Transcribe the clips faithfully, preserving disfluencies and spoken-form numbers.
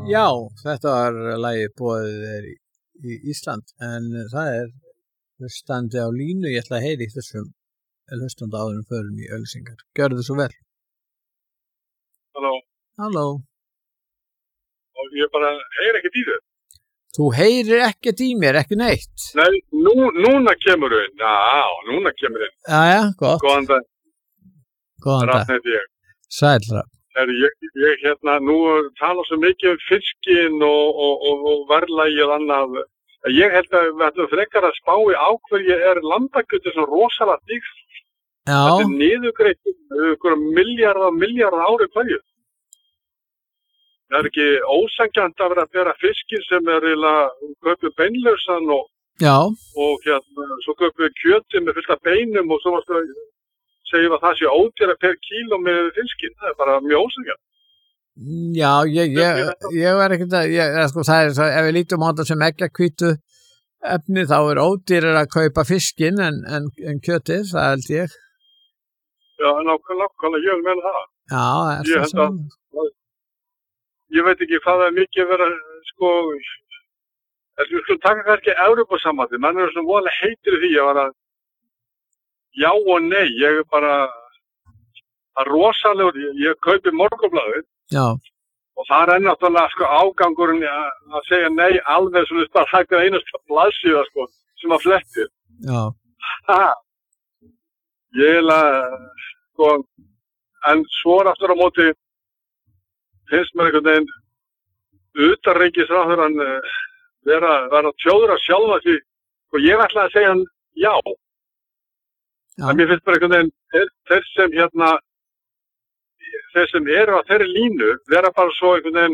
Já, þetta var lagið boðið er í, í Ísland en það er hlustandi á línu, ég ætla að heyra í þessum hlustandi áðurum förum í auglýsingar. Gjörðu svo vel. Halló. Halló. Og ég bara heyri ekkert í þér. Þú heyrir ekkert í mér, ekki neitt. Nei, nú, núna kemur inn. Já, núna kemur inn. Jæja, gott. Góðan dag. Góðan dag. Rafn heiti ég. Sæll Rafn. Er ég, ég hérna, nú tala svo mikið um fiskinn og, og, og, og verðlagi og annað. Ég held að við ætlum frekar að spá í á hverju er lambakjötið svo rosalega dýrt. Já. Þetta er niðurgreitt ykkur milljarða, milljarða ári hverju. Það er ekki ósanngjarnt að vera að bera fiskinn sem er eiginlega kaupið beinlausan og, Já. og hérna, svo kaupið kjötið með fullt af beinum og svo varstu að segja að það sé ódýra per kíló með fiskinn. Það er bara mjög ósanngjarnt. Já, ég, ég, ég er ekkert að, ég, sko, það er, það, ef við lítum á þetta sem eggjahvítu efni þá er ódýrar að kaupa fiskinn en, en, en kjötið, það held ég. Já, nákvæmlega, ég vil meina það. Já, það er ég það sem. Að, ég veit ekki hvað það er mikið að vera, sko, við skulum taka kannski Evrópusambandið, menn eru svona voðalega heitir í því að vera já og nei, ég er bara að rosalegur, ég, ég kaupi Morgunblaðið. Já. Og það er náttúrulega sko ágangurinn að segja nei alveg svo við bara hægt að einasta blaðsíða sko sem að flettir. Já. Ha, ég er að sko, en svo er aftur á móti finnst mér einhvern veginn utanríkisráðherrann vera, vera tjóður að sjálfa því og ég ætla að segja hann já. Já. En mér finnst mér einhvern veginn þeir, þeir sem hérna þeir sem eru á þeirri línu vera bara svo einhvern veginn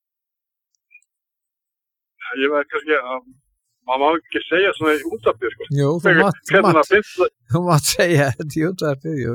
ég veit kannski að maður má ekki segja svona í útvarpi sko. Jú, þú mátt, þú mátt, þú mátt segja þetta í útvarpi, jú,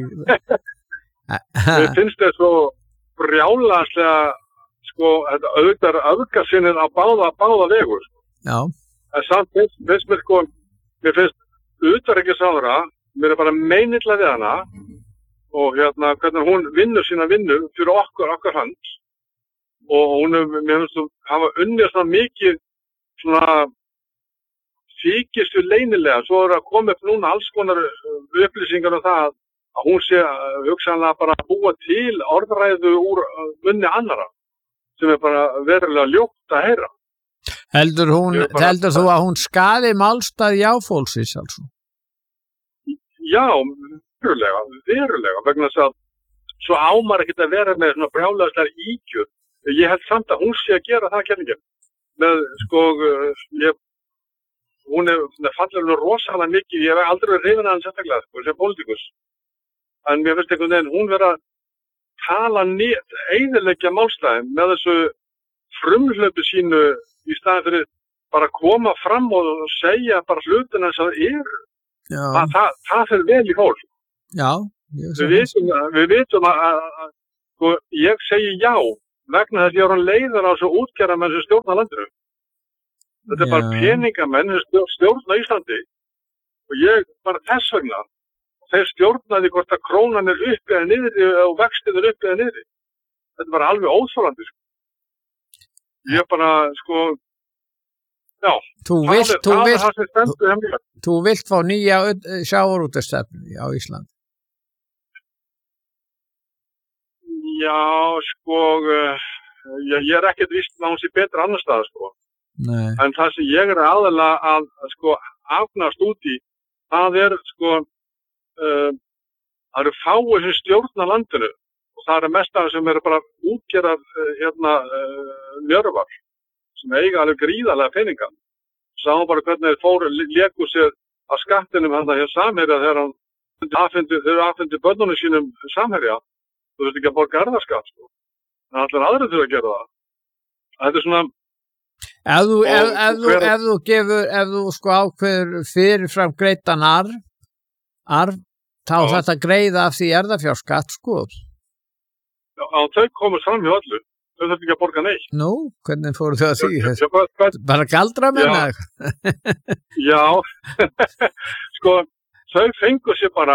Mér finnst þetta svo brjálanslega sko, þetta auðvitað öfgasinnið á báða, báða vegur. Já. En samt finnst, finnst mér sko, mér finnst utanríkisráðherra, mér er bara meinilla við hana og hérna hvernig hún vinnur sína vinnu fyrir okkur, okkar hans og hún er, mér finnst þú hafa unnið svona mikið svona þykistu leynilega, svo er að koma upp núna alls konar upplýsingar um það að hún sé hugsanlega bara að búa til orðræðu úr munni annara sem er bara verulega ljótt að heyra. Heldur hún, bara, heldur þú að hún skaði málstað jáfólksins altså? Já, verulega, verulega, vegna þess að svo ámar ekkert að vera með svona brjálæðislegar ígjur. Ég held samt að hún sé að gera það kenningin. Með, sko, ég, hún er, er fallega rosalega mikið, ég hef aldrei verið hrifin að hann sérstaklega, sko, sem pólitíkus. En mér finnst einhvern veginn, hún vera að tala nýtt, eyðileggja málstæðin með þessu frumhlaupi sínu í staðin fyrir bara að koma fram og segja bara hlutina þess að það eru. Þa, það, það fyrir vel í fólk. Já. Við vitum, við vitum að, að, að, að ég segi já vegna þess að ég er hann leiður á þessu útgerðarmenn sem stjórna landinu. Þetta er já. Bara peningamenn sem stjórna Íslandi og ég bara þess vegna þeir stjórnaði hvort að krónan er uppi eða niðri og vextin er uppi eða niðri. Þetta er bara alveg óþolandi. Ég bara sko já, þú vilt, þú vilt, þú, þú vilt fá nýja sjávarútvegsstefnu á Íslandi. Já, sko, ég, ég er ekkert víst að hún sé betra annar stað, sko. Nei. En það sem ég er aðalega að, sko, afnast út í, það er, sko, uh, það eru fáið sem stjórna landinu og það eru mest af sem eru bara útgerðar, uh, hérna, uh, njörvar sem eiga alveg gríðarlega peninga. Sáum bara hvernig þeir fóru léku sér að skattinum hann að hér Samherja þegar hann afhendi, þeir afhendi börnunum sínum Samherja. Þú veist ekki að borga erfðaskatt, sko. Það er allir aðrir til að gera það. Þetta er svona... Ef þú, ef, ef þú, ef þú gefur, ef þú sko ákveður fyrirfram greiddan arf, arf, þá þetta greiða af því erfðafjárskatt, sko. Já, þau komur fram hjá öllu. Þau þurfti ekki að borga neitt. Nú, hvernig fóru þau að því? Já, já, bara, bara galdra með það? Já, sko, þau fengu sér bara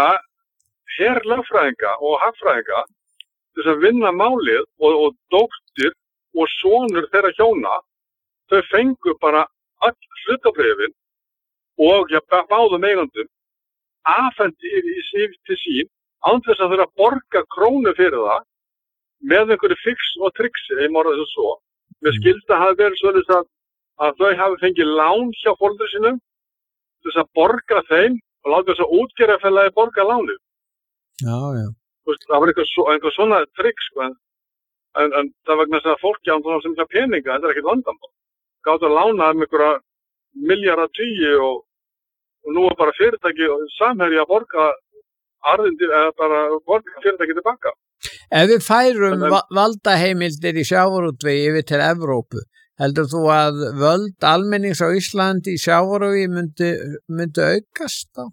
herlögfræðinga og hagfræðinga til að vinna málið og, og dóttir og sonur þeirra hjóna, þau fengu bara all hlutabréfin og ja, báðum eigandum afhent í, í, í, til sín án þess að þeirra borga krónu fyrir það með einhverju fix og triksi, ég morða þessu svo. Mér skilst að hafi verið svolítið að, að þau hafi fengið lán hjá foreldrum sínum þess að borga þeim og láta þess að útgerðarfélagi borga lánið. Já, já. Veist, það var einhver, svo, einhver svona triks, sko, en, en, en það vegna þess að fólki án þá sem það peninga, þetta er ekkert vandamál. Gátt að lána um einhverja milljarða tugi og, og nú er bara fyrirtæki og samherji að borga arðindi eða bara borga fyrirtæki tilbaka. Ef við færum en, en, valdaheimildir í sjávarútvegi yfir til Evrópu, heldur þú að völd almennings á Íslandi í sjávarútvegi myndi, myndi aukast þá?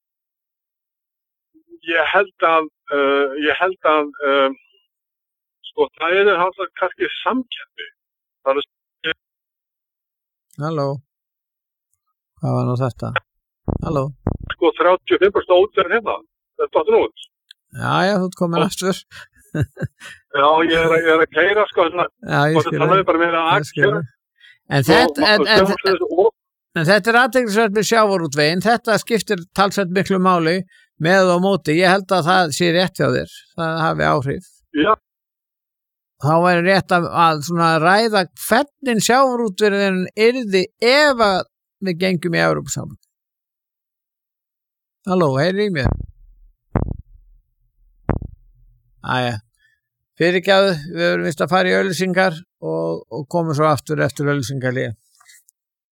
Ég held að, uh, ég held að, uh, sko, það er það kannski samkeppni. Það er... Halló? Hvað var nú þetta? Halló? Sko, þrjátíu og fimm prósent útgerð hérna. Þetta er áttur út. Já, já, þú ert komin aftur. Já, ég er, ég er að keyra, sko, hérna. Já, ég skil það. Bara meira að keyra. En þetta, en, en, en, en þetta er athyglisvert með sjávarútveginn. Þetta skiptir talsvert miklu máli með og móti. Ég held að það sé rétt hjá þér. Það hafi áhrif. Já. Þá væri rétt að, að svona ræða hvernig sjávarútveginn yrði ef að við gengum í Evrópusamband. Halló, heyri í mér? Æja, fyrirgjáðu, við erum vist að fara í auglýsingar og, og komum svo aftur eftir auglýsingarlið.